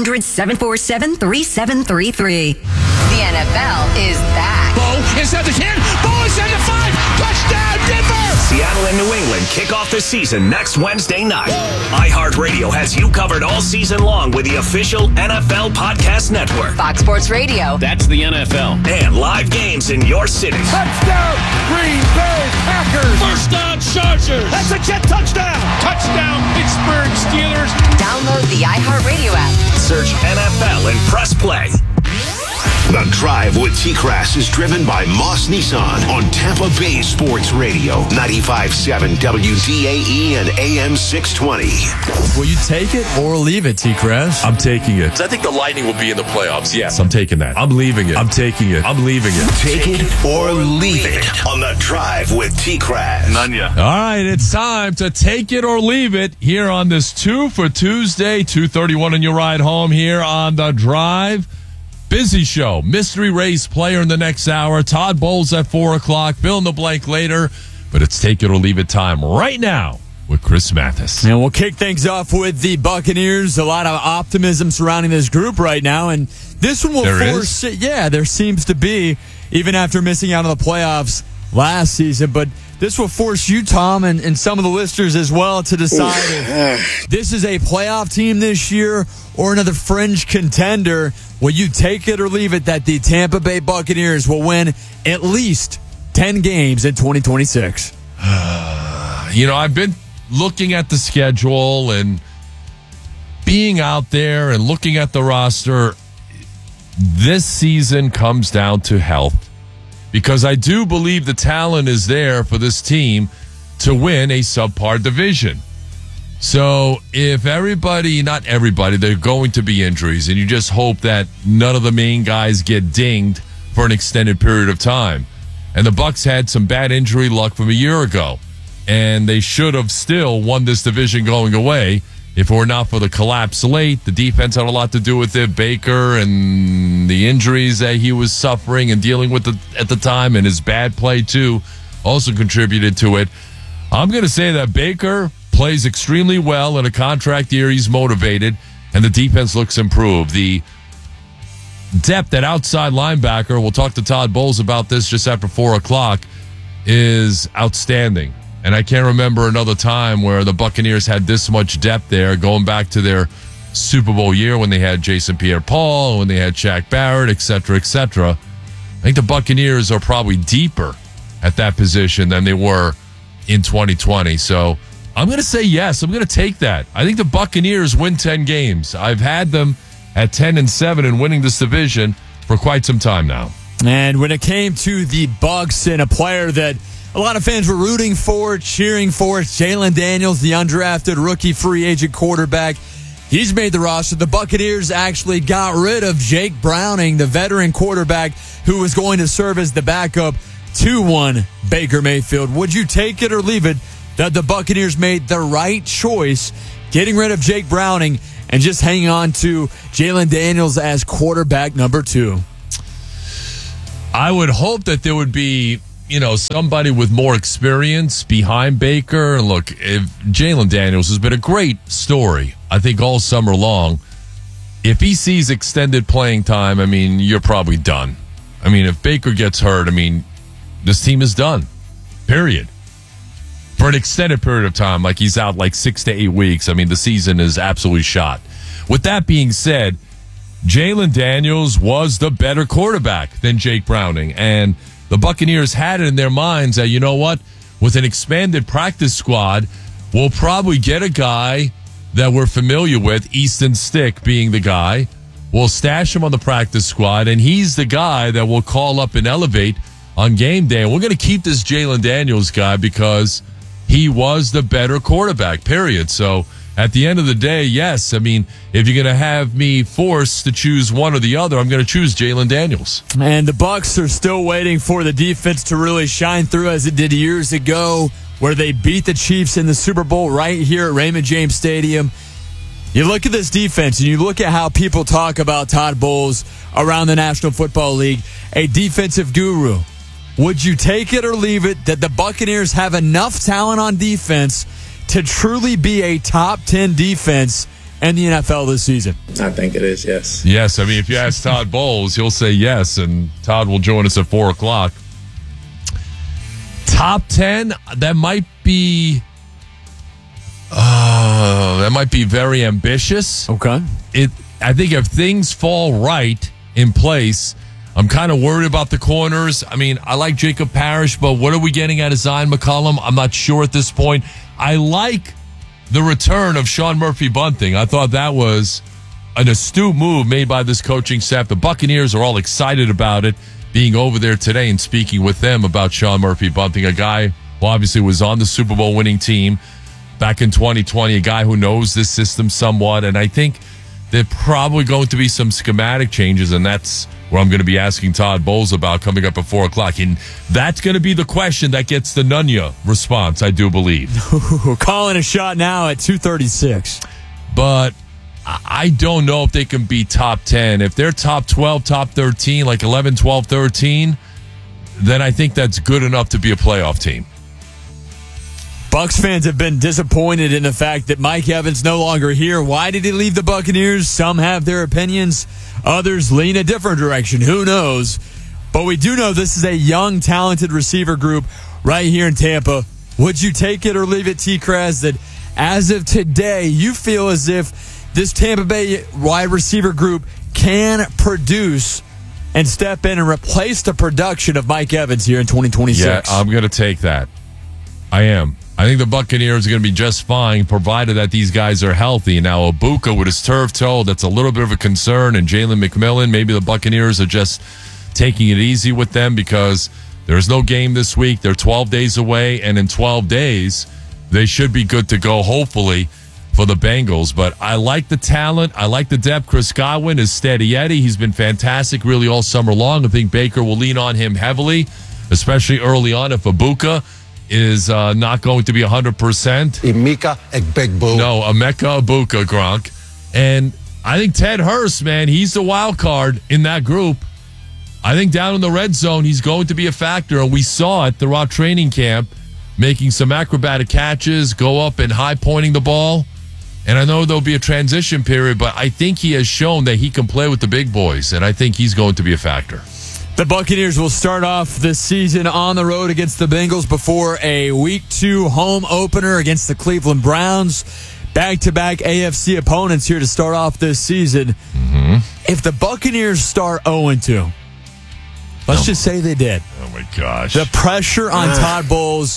1-800-747-3733. The NFL is back. Bo is at the 10. Bo is at the 5. Touchdown, Denver! Seattle and New England kick off the season next Wednesday night. iHeartRadio has you covered all season long with the official NFL Podcast Network. Fox Sports Radio. That's the NFL. And live games in your city. Touchdown, Green Bay Packers. First down, Chargers. That's a Jet touchdown. Touchdown, Pittsburgh Steelers. Download the iHeartRadio app. Search NFL and press play. The Drive with T-Crass is driven by Moss Nissan on Tampa Bay Sports Radio, 95.7 WDAE and AM 620. Will you take it or leave it, T-Crass? I'm taking it. I think the Lightning will be in the playoffs. Yes, I'm taking that. I'm leaving it. I'm taking it. I'm leaving it. Take it or leave it on The Drive with T-Crass. None ya. All right, it's time to take it or leave it here on this 2 for Tuesday, 2:31 on your ride home here on The Drive. Busy show. Mystery race player in the next hour. Todd Bowles at 4 o'clock. Fill in the blank later. But it's take it or leave it time right now with Chris Mathis. And we'll kick things off with the Buccaneers. A lot of optimism surrounding this group right now. And this one will force it. Yeah, there seems to be, even after missing out on the playoffs last season. But this will force you, Tom, and some of the listeners as well to decide if this is a playoff team this year or another fringe contender. Will you take it or leave it that the Tampa Bay Buccaneers will win at least 10 games in 2026? I've been looking at the schedule and being out there and looking at the roster. This season comes down to health, because I do believe the talent is there for this team to win a subpar division. So if not everybody, there are going to be injuries, and you just hope that none of the main guys get dinged for an extended period of time. And the Bucs had some bad injury luck from a year ago, and they should have still won this division going away if it were not for the collapse late. The defense had a lot to do with it. Baker and the injuries that he was suffering and dealing with at the time, and his bad play too also contributed to it. I'm going to say that Baker plays extremely well in a contract year. He's motivated, and the defense looks improved. The depth at outside linebacker, we'll talk to Todd Bowles about this just after 4 o'clock, is outstanding. And I can't remember another time where the Buccaneers had this much depth there, going back to their Super Bowl year when they had Jason Pierre-Paul, when they had Shaq Barrett, et cetera, et cetera. I think the Buccaneers are probably deeper at that position than they were in 2020. So I'm going to say yes. I'm going to take that. I think the Buccaneers win 10 games. I've had them at 10-7 and winning this division for quite some time now. And when it came to the Bucs and a player that a lot of fans were rooting for, cheering for, Jalen Daniels, the undrafted rookie free agent quarterback. He's made the roster. The Buccaneers actually got rid of Jake Browning, the veteran quarterback who was going to serve as the backup to one Baker Mayfield. Would you take it or leave it that the Buccaneers made the right choice getting rid of Jake Browning and just hanging on to Jalen Daniels as quarterback number 2? I would hope that there would be, somebody with more experience behind Baker. And look, if Jalen Daniels has been a great story, I think, all summer long. If he sees extended playing time, you're probably done. If Baker gets hurt, this team is done. Period. For an extended period of time, like he's out like 6 to 8 weeks, the season is absolutely shot. With that being said, Jalen Daniels was the better quarterback than Jake Browning. And the Buccaneers had it in their minds that, you know what, with an expanded practice squad, we'll probably get a guy that we're familiar with, Easton Stick being the guy. We'll stash him on the practice squad, and he's the guy that we'll call up and elevate on game day. And we're going to keep this Jalen Daniels guy because he was the better quarterback, period. So at the end of the day, yes, if you're going to have me forced to choose one or the other, I'm going to choose Jalen Daniels. And the Bucs are still waiting for the defense to really shine through as it did years ago, where they beat the Chiefs in the Super Bowl right here at Raymond James Stadium. You look at this defense, and you look at how people talk about Todd Bowles around the National Football League, a defensive guru. Would you take it or leave it that the Buccaneers have enough talent on defense to truly be a top 10 defense in the NFL this season? I think it is, yes. Yes, if you ask Todd Bowles, he'll say yes, and Todd will join us at 4 o'clock. Top 10, that might be very ambitious. Okay. I think if things fall right in place, I'm kind of worried about the corners. I like Jacob Parrish, but what are we getting out of Zion McCollum? I'm not sure at this point. I like the return of Sean Murphy-Bunting. I thought that was an astute move made by this coaching staff. The Buccaneers are all excited about it, being over there today and speaking with them about Sean Murphy-Bunting, a guy who obviously was on the Super Bowl winning team back in 2020, a guy who knows this system somewhat. And I think there are probably going to be some schematic changes, and that's where I'm going to be asking Todd Bowles about coming up at 4 o'clock. And that's going to be the question that gets the Nunya response, I do believe. Calling a shot now at 2:36. But I don't know if they can be top 10. If they're top 12, top 13, like 11, 12, 13, then I think that's good enough to be a playoff team. Bucs fans have been disappointed in the fact that Mike Evans no longer here. Why did he leave the Buccaneers? Some have their opinions. Others lean a different direction. Who knows? But we do know this is a young, talented receiver group right here in Tampa. Would you take it or leave it, T-Kraz, that as of today, you feel as if this Tampa Bay wide receiver group can produce and step in and replace the production of Mike Evans here in 2026? Yeah, I'm going to take that. I am. I think the Buccaneers are going to be just fine, provided that these guys are healthy. Now, Ibuka with his turf toe, that's a little bit of a concern. And Jalen McMillan, maybe the Buccaneers are just taking it easy with them because there's no game this week. They're 12 days away, and in 12 days, they should be good to go, hopefully, for the Bengals. But I like the talent. I like the depth. Chris Godwin is steady Eddie. He's been fantastic really all summer long. I think Baker will lean on him heavily, especially early on if Ibuka is not going to be 100%. Emeka Egbegboo. No, Emeka Ibuka, Gronk. And I think Ted Hurst, man, he's the wild card in that group. I think down in the red zone, he's going to be a factor. And we saw it throughout training camp, making some acrobatic catches, go up and high-pointing the ball. And I know there'll be a transition period, but I think he has shown that he can play with the big boys, and I think he's going to be a factor. The Buccaneers will start off this season on the road against the Bengals before a Week 2 home opener against the Cleveland Browns. Back-to-back AFC opponents here to start off this season. Mm-hmm. If the Buccaneers start 0-2, let's just say they did. Oh, my gosh. The pressure on Todd Bowles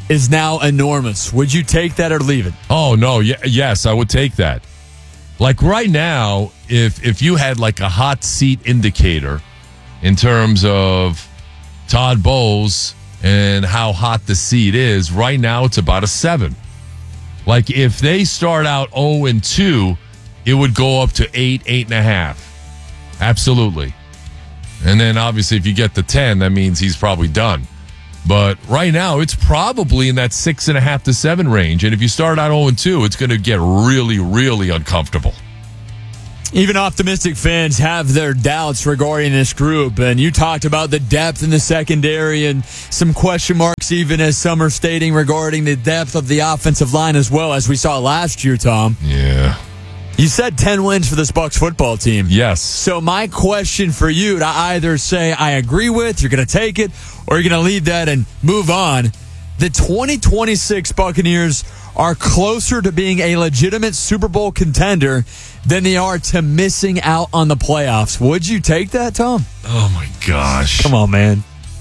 is now enormous. Would you take that or leave it? Oh, no. Yes, I would take that. Like right now, if you had like a hot seat indicator in terms of Todd Bowles and how hot the seat is, right now it's about a 7. Like if they start out 0-2, it would go up to 8, 8.5. Absolutely. And then obviously if you get to 10, that means he's probably done. But right now, it's probably in that 6.5 to 7 range. And if you start out 0-2, it's going to get really, really uncomfortable. Even optimistic fans have their doubts regarding this group. And you talked about the depth in the secondary and some question marks, even as some are stating, regarding the depth of the offensive line as well, as we saw last year, Tom. Yeah. You said 10 wins for this Bucs football team. Yes. So my question for you to either say, I agree with, you're going to take it, or you're going to leave that and move on. The 2026 Buccaneers are closer to being a legitimate Super Bowl contender than they are to missing out on the playoffs. Would you take that, Tom? Oh, my gosh. Come on, man.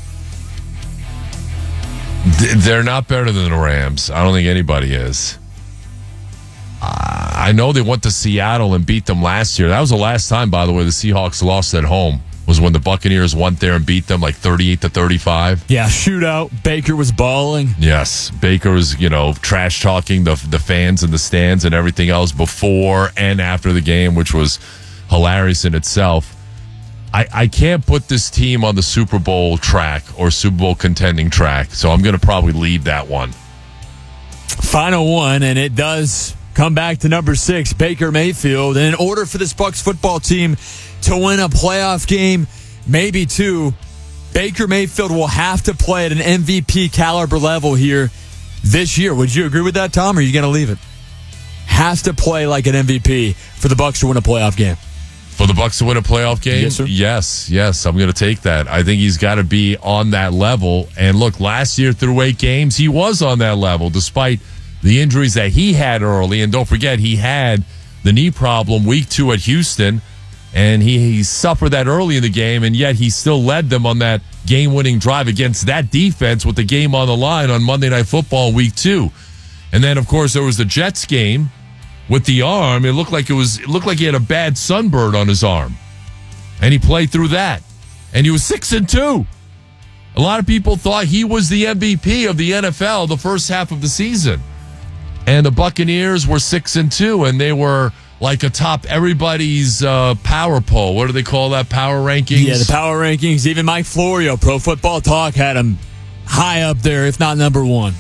They're not better than the Rams. I don't think anybody is. I know they went to Seattle and beat them last year. That was the last time, by the way, the Seahawks lost at home, was when the Buccaneers went there and beat them like 38-35. Yeah, shootout. Baker was balling. Yes, Baker was, trash talking the fans in the stands and everything else before and after the game, which was hilarious in itself. I can't put this team on the Super Bowl track or Super Bowl contending track, so I'm going to probably leave that one. Final one, and it does come back to number 6, Baker Mayfield. And in order for this Bucs football team to win a playoff game, maybe 2, Baker Mayfield will have to play at an MVP caliber level here this year. Would you agree with that, Tom, or are you going to leave it? Has to play like an MVP for the Bucs to win a playoff game. For the Bucs to win a playoff game? Yes, sir. Yes, I'm going to take that. I think he's got to be on that level. And look, last year through 8 games, he was on that level, despite the injuries that he had early. And don't forget, he had the knee problem week 2 at Houston, and he suffered that early in the game, and yet he still led them on that game-winning drive against that defense with the game on the line on Monday Night Football week 2. And then, of course, there was the Jets game with the arm. It looked like he had a bad sunburn on his arm, and he played through that, and he was 6-2. A lot of people thought he was the MVP of the NFL the first half of the season. And the Buccaneers were 6-2, and they were like atop everybody's power poll. What do they call that? Power rankings? Yeah, the power rankings. Even Mike Florio, Pro Football Talk, had him high up there, if not number 1.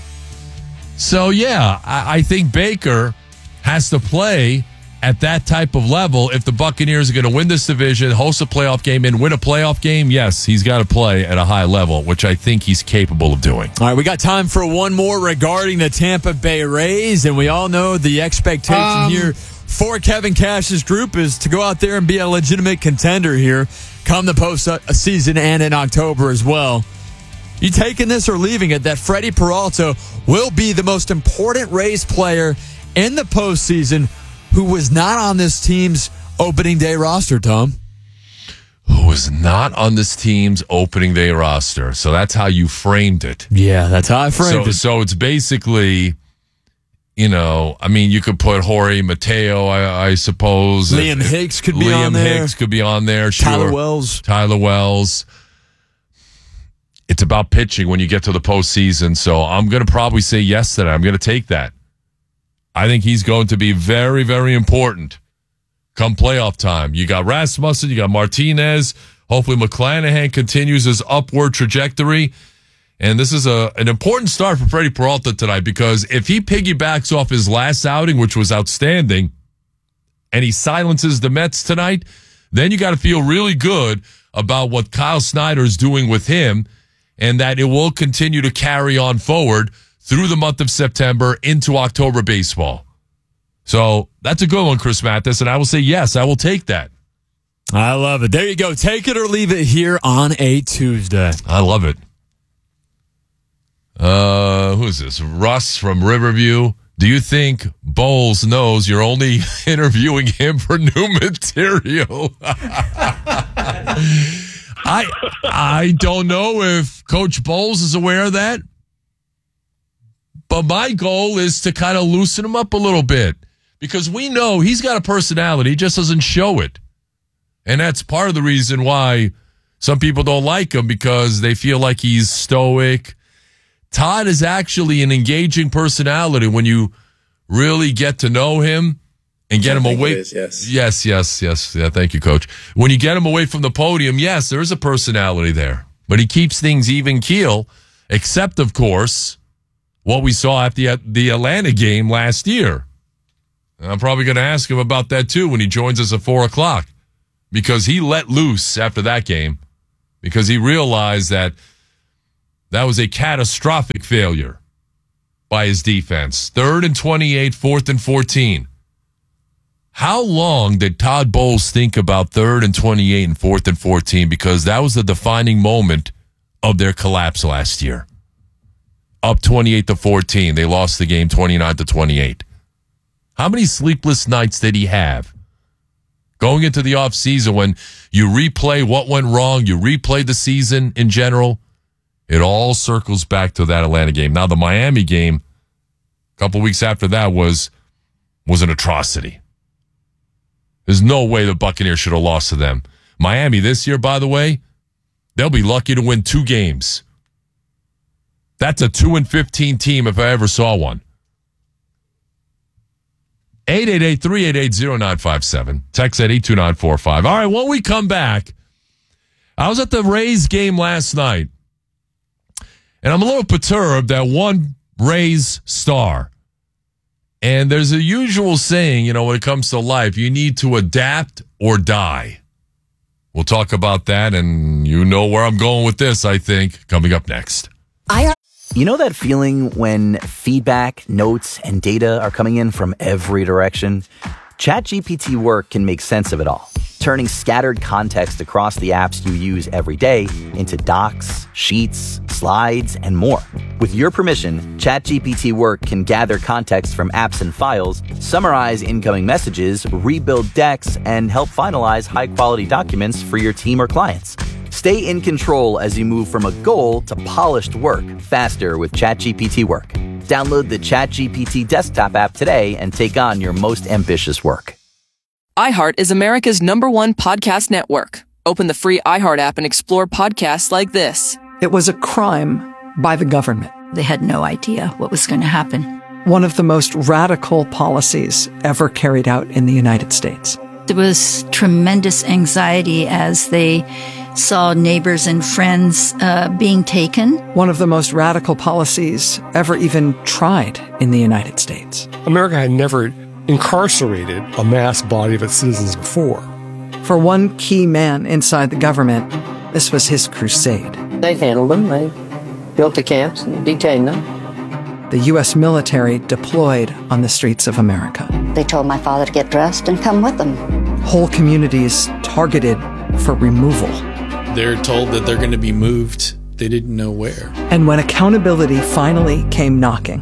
So, yeah, I think Baker has to play at that type of level. If the Buccaneers are going to win this division, host a playoff game, and win a playoff game, yes, he's got to play at a high level, which I think he's capable of doing. All right, we got time for one more regarding the Tampa Bay Rays, and we all know the expectation here for Kevin Cash's group is to go out there and be a legitimate contender here come the postseason and in October as well. You taking this or leaving it that Freddie Peralta will be the most important Rays player in the postseason who was not on this team's opening day roster, Tom? Who was not on this team's opening day roster. So that's how you framed it. Yeah, that's how I framed it. So it's basically, you could put Jorge Mateo, I suppose. Liam Hicks could be on there. Liam Hicks could be on there, sure. Tyler Wells. It's about pitching when you get to the postseason. So I'm going to probably say yes to that. I'm going to take that. I think he's going to be very, very important come playoff time. You got Rasmussen, you got Martinez. Hopefully McClanahan continues his upward trajectory. And this is an important start for Freddie Peralta tonight, because if he piggybacks off his last outing, which was outstanding, and he silences the Mets tonight, then you got to feel really good about what Kyle Snyder is doing with him, and that it will continue to carry on forward through the month of September into October baseball. So that's a good one, Chris Mathis, and I will say yes, I will take that. I love it. There you go. Take it or leave it here on a Tuesday. I love it. Who is this? Russ from Riverview. Do you think Bowles knows you're only interviewing him for new material? I don't know if Coach Bowles is aware of that. But my goal is to kind of loosen him up a little bit because we know he's got a personality. He just doesn't show it. And that's part of the reason why some people don't like him because they feel like he's stoic. Todd is actually an engaging personality when you really get to know him and get him away. Yes. Yes. Yeah, thank you, Coach. When you get him away from the podium, yes, there is a personality there. But he keeps things even keel, except, of course, what we saw at the Atlanta game last year. And I'm probably going to ask him about that, too, when he joins us at 4 o'clock. Because he let loose after that game. Because he realized that was a catastrophic failure by his defense. 3rd and 28, 4th and 14. How long did Todd Bowles think about 3rd and 28 and 4th and 14? Because that was the defining moment of their collapse last year. Up 28-14. They lost the game 29-28. How many sleepless nights did he have? Going into the offseason when you replay what went wrong, you replay the season in general, it all circles back to that Atlanta game. Now, the Miami game, a couple weeks after that, was an atrocity. There's no way the Buccaneers should have lost to them. Miami this year, by the way, they'll be lucky to win 2 games. That's a 2-15 team if I ever saw one. 888-388-0957. Text at 82945. All right, when we come back, I was at the Rays game last night, and I'm a little perturbed that one Rays star. And there's a usual saying, when it comes to life, you need to adapt or die. We'll talk about that, and you know where I'm going with this, I think, coming up next. You know that feeling when feedback, notes, and data are coming in from every direction? ChatGPT Work can make sense of it all, turning scattered context across the apps you use every day into docs, sheets, slides, and more. With your permission, ChatGPT Work can gather context from apps and files, summarize incoming messages, rebuild decks, and help finalize high-quality documents for your team or clients. Stay in control as you move from a goal to polished work faster with ChatGPT Work. Download the ChatGPT desktop app today and take on your most ambitious work. iHeart is America's #1 podcast network. Open the free iHeart app and explore podcasts like this. It was a crime by the government. They had no idea what was going to happen. One of the most radical policies ever carried out in the United States. There was tremendous anxiety as they saw neighbors and friends being taken. One of the most radical policies ever even tried in the United States. America had never incarcerated a mass body of its citizens before. For one key man inside the government, this was his crusade. They handled them. They built the camps and detained them. The U.S. military deployed on the streets of America. They told my father to get dressed and come with them. Whole communities targeted for removal. They're told that they're going to be moved. They didn't know where. And when accountability finally came knocking,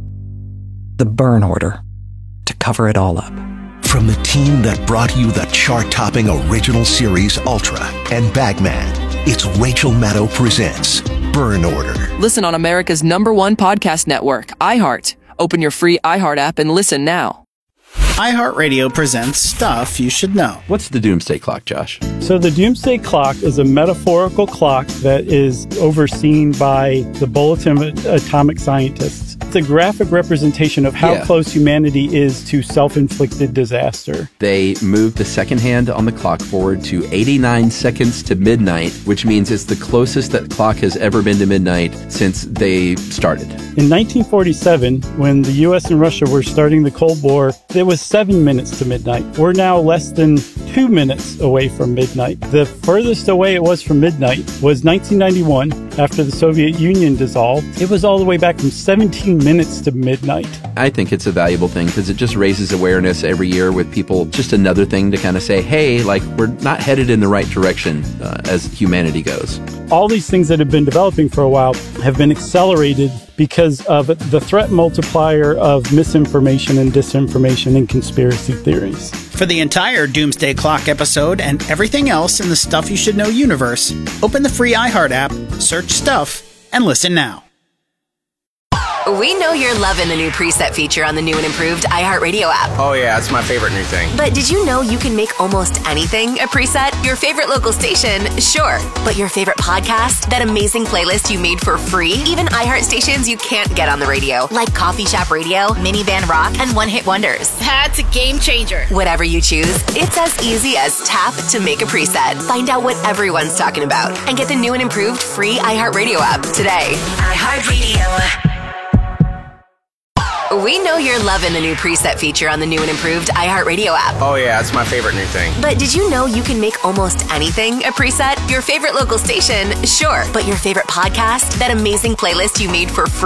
the burn order to cover it all up. From the team that brought you the chart-topping original series Ultra and Bagman, it's Rachel Maddow presents Burn Order. Listen on America's #1 podcast network, iHeart. Open your free iHeart app and listen now. iHeartRadio presents Stuff You Should Know. What's the Doomsday Clock, Josh? So the Doomsday Clock is a metaphorical clock that is overseen by the Bulletin of Atomic Scientists. It's a graphic representation of how close humanity is to self-inflicted disaster. They moved the second hand on the clock forward to 89 seconds to midnight, which means it's the closest that clock has ever been to midnight since they started. In 1947, when the U.S. and Russia were starting the Cold War, it was 7 minutes to midnight. We're now less than 2 minutes away from midnight. The furthest away it was from midnight was 1991, after the Soviet Union dissolved. It was all the way back from 17 minutes to midnight. I think it's a valuable thing because it just raises awareness every year with people. Just another thing to kind of say, hey, like, we're not headed in the right direction as humanity goes. All these things that have been developing for a while have been accelerated because of the threat multiplier of misinformation and disinformation and conspiracy theories. For the entire Doomsday Clock episode and everything else in the Stuff You Should Know universe, open the free iHeart app, search Stuff, and listen now. We know you're loving the new preset feature on the new and improved iHeartRadio app. Oh, yeah, it's my favorite new thing. But did you know you can make almost anything a preset? Your favorite local station, sure. But your favorite podcast? That amazing playlist you made for free? Even iHeart stations you can't get on the radio, like Coffee Shop Radio, Minivan Rock, and One Hit Wonders. That's a game changer. Whatever you choose, it's as easy as tap to make a preset. Find out what everyone's talking about and get the new and improved free iHeartRadio app today. iHeartRadio. We know you're loving the new preset feature on the new and improved iHeartRadio app. Oh, yeah, it's my favorite new thing. But did you know you can make almost anything a preset? Your favorite local station, sure. But your favorite podcast? That amazing playlist you made for free?